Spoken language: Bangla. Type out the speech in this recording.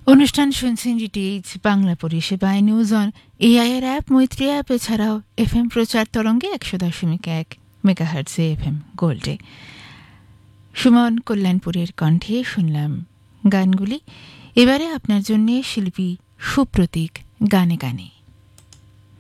অনুষ্ঠান শুনছেন ডিটিএইচ বাংলা পরিষেবায় নিউজ অন এআইআর অ্যাপ, মৈত্রী অ্যাপ, এছাড়াও এফএম প্রচার তরঙ্গে 100.1 মেগাহার্টজে এফএম গোল্ডে। সুমন কল্যাণপুরের কণ্ঠে শুনলাম গানগুলি। এবারে আপনার জন্য শিল্পী সুপ্রতীক গানে গানে।